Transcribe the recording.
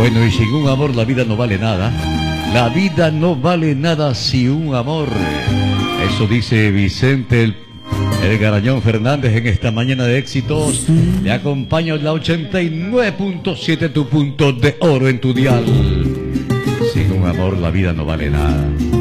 Bueno, y sin un amor la vida no vale nada. La vida no vale nada sin un amor. Eso dice Vicente el Garañón Fernández en esta mañana de éxitos. Le acompaño en la 89.7, tu punto de oro en tu dial. Sin un amor la vida no vale nada.